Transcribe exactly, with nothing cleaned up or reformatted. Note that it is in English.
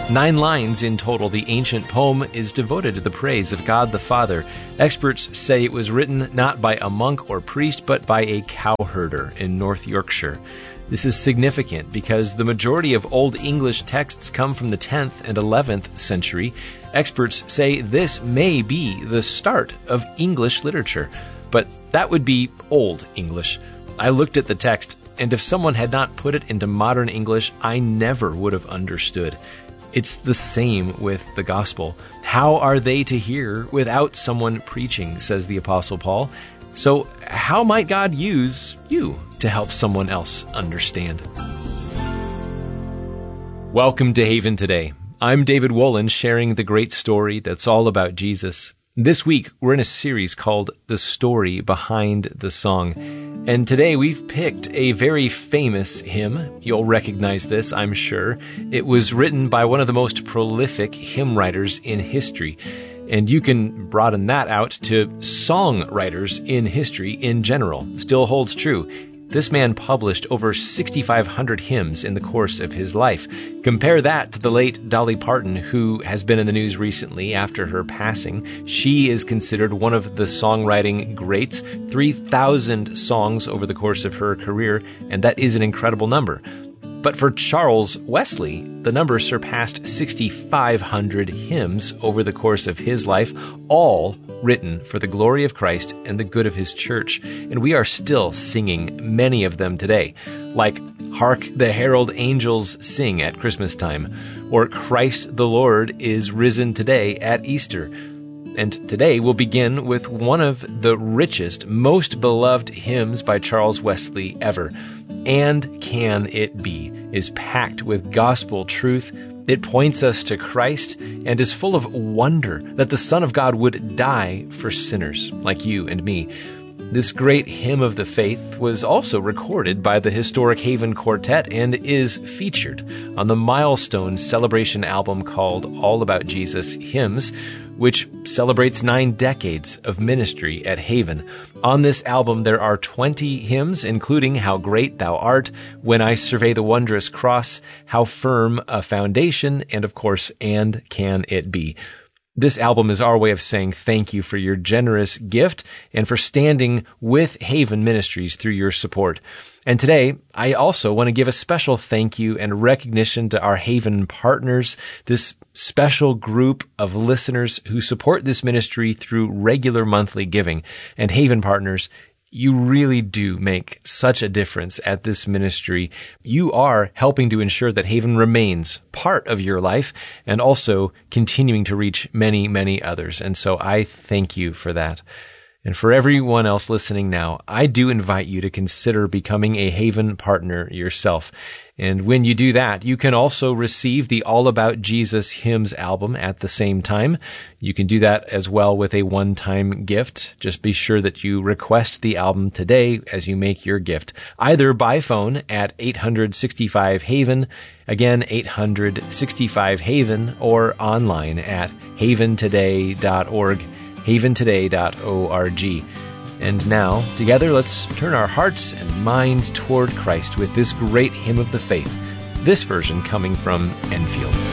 Nine lines in total, the ancient poem is devoted to the praise of God the Father. Experts say it was written not by a monk or priest, but by a cowherder in North Yorkshire. This is significant because the majority of Old English texts come from the tenth and eleventh century. Experts say this may be the start of English literature, but that would be Old English. I looked at the text, and if someone had not put it into modern English, I never would have understood. It's the same with the gospel. How are they to hear without someone preaching, says the Apostle Paul. So how might God use you to help someone else understand? Welcome to Haven Today. I'm David Wolin, sharing the great story that's all about Jesus. This week, we're in a series called The Story Behind the Song. And today we've picked a very famous hymn. You'll recognize this, I'm sure. It was written by one of the most prolific hymn writers in history. And you can broaden that out to songwriters in history in general. Still holds true. This man published over sixty-five hundred hymns in the course of his life. Compare that to the late Dolly Parton, who has been in the news recently after her passing. She is considered one of the songwriting greats, three thousand songs over the course of her career, and that is an incredible number. But for Charles Wesley, the number surpassed sixty-five hundred hymns over the course of his life, all written for the glory of Christ and the good of his church. And we are still singing many of them today, like Hark the Herald Angels Sing at Christmas time, or Christ the Lord is Risen Today at Easter. And today we'll begin with one of the richest, most beloved hymns by Charles Wesley ever. And Can It Be is packed with gospel truth. It points us to Christ and is full of wonder that the Son of God would die for sinners like you and me. This great hymn of the faith was also recorded by the historic Haven Quartet and is featured on the Milestone Celebration album called All About Jesus Hymns, which celebrates nine decades of ministry at Haven. On this album, there are twenty hymns, including How Great Thou Art, When I Survey the Wondrous Cross, How Firm a Foundation, and of course, And Can It Be. This album is our way of saying thank you for your generous gift and for standing with Haven Ministries through your support. And today, I also want to give a special thank you and recognition to our Haven partners, this special group of listeners who support this ministry through regular monthly giving. And Haven partners, you really do make such a difference at this ministry. You are helping to ensure that Haven remains part of your life and also continuing to reach many, many others. And so I thank you for that. And for everyone else listening now, I do invite you to consider becoming a Haven partner yourself. And when you do that, you can also receive the All About Jesus Hymns album at the same time. You can do that as well with a one-time gift. Just be sure that you request the album today as you make your gift, either by phone at eight hundred sixty-five Haven, again, eight hundred sixty-five Haven, or online at haven today dot org, haven today dot org. And now, together, let's turn our hearts and minds toward Christ with this great hymn of the faith, this version coming from Enfield.